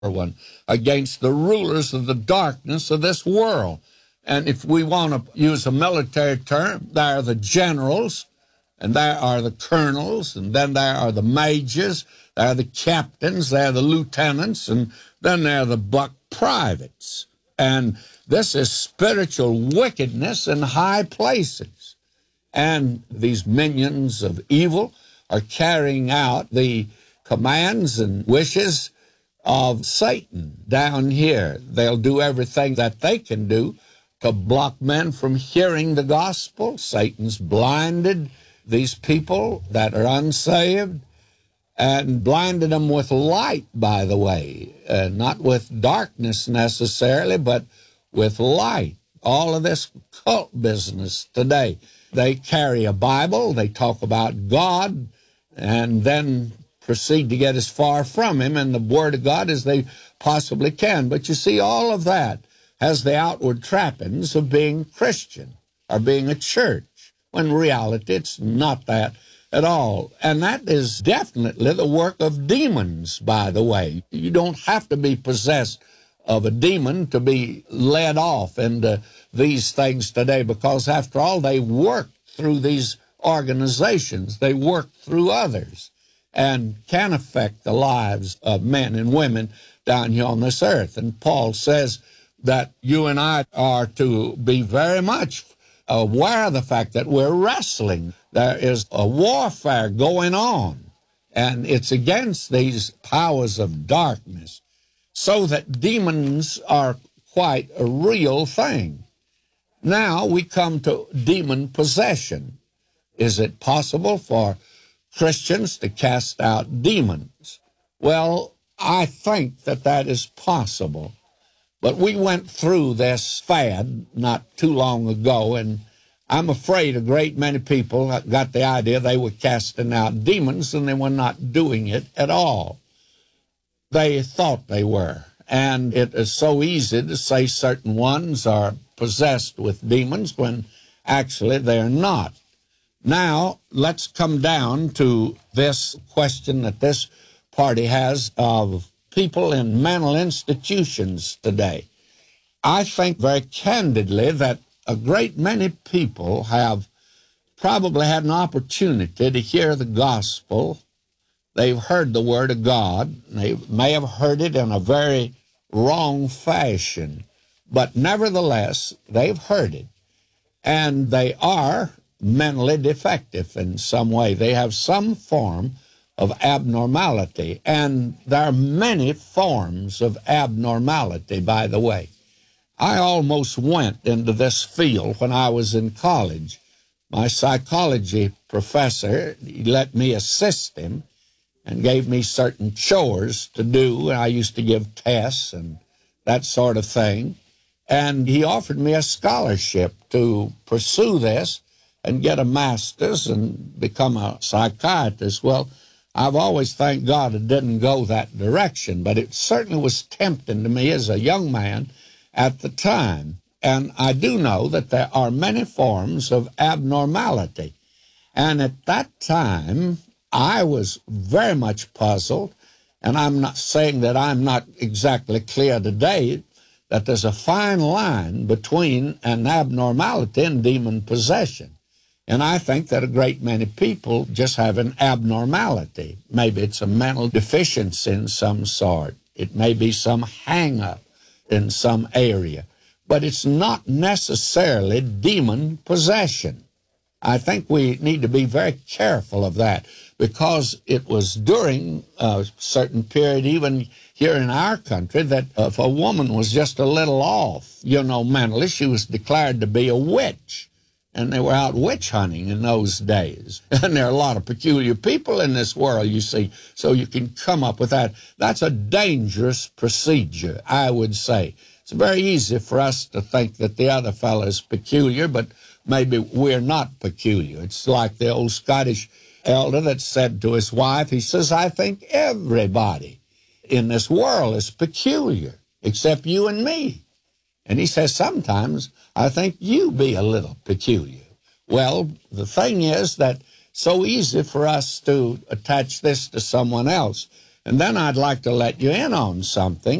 one against the rulers of the darkness of this world. And if we want to use a military term, there are the generals, and there are the colonels, and then there are the majors, there are the captains, there are the lieutenants, and then there are the buck privates. And this is spiritual wickedness in high places. And these minions of evil are carrying out the commands and wishes of Satan down here. They'll do everything that they can do to block men from hearing the gospel. Satan's blinded these people that are unsaved, and blinded them with light, by the way, not with darkness necessarily, but with light. All of this cult business today. They carry a Bible, they talk about God, and then proceed to get as far from him and the Word of God as they possibly can. But you see, all of that has the outward trappings of being Christian or being a church, when in reality it's not that at all. And that is definitely the work of demons, by the way. You don't have to be possessed of a demon to be led off into these things today, because after all, they work through these organizations. They work through others and can affect the lives of men and women down here on this earth. And Paul says that you and I are to be very much aware of the fact that we're wrestling. There is a warfare going on, and it's against these powers of darkness, so that demons are quite a real thing. Now we come to demon possession. Is it possible for Christians to cast out demons? Well, I think that that is possible. But we went through this fad not too long ago, and I'm afraid a great many people got the idea they were casting out demons, and they were not doing it at all. They thought they were. And it is so easy to say certain ones are possessed with demons when actually they're not. Now, let's come down to this question that this party has of people in mental institutions today. I think very candidly that a great many people have probably had an opportunity to hear the gospel. They've heard the word of God. They may have heard it in a very wrong fashion, but nevertheless, they've heard it. And they are mentally defective in some way. They have some form of abnormality. And there are many forms of abnormality, by the way. I almost went into this field when I was in college. My psychology professor, he let me assist him and gave me certain chores to do. I used to give tests and that sort of thing. And he offered me a scholarship to pursue this and get a master's and become a psychiatrist. Well, I've always thanked God it didn't go that direction, but it certainly was tempting to me as a young man at the time. And I do know that there are many forms of abnormality. And at that time, I was very much puzzled, and I'm not saying that I'm not exactly clear today that there's a fine line between an abnormality and demon possession. And I think that a great many people just have an abnormality. Maybe it's a mental deficiency in some sort. It may be some hang-up in some area. But it's not necessarily demon possession. I think we need to be very careful of that, because it was during a certain period, even here in our country, that if a woman was just a little off, mentally, she was declared to be a witch. And they were out witch hunting in those days. And there are a lot of peculiar people in this world, you see, so you can come up with that. That's a dangerous procedure, I would say. It's very easy for us to think that the other fellow is peculiar, but maybe we're not peculiar. It's like the old Scottish elder that said to his wife, he says, I think everybody in this world is peculiar except you and me. And he says, sometimes I think you be a little peculiar. Well, the thing is that so easy for us to attach this to someone else. And then I'd like to let you in on something.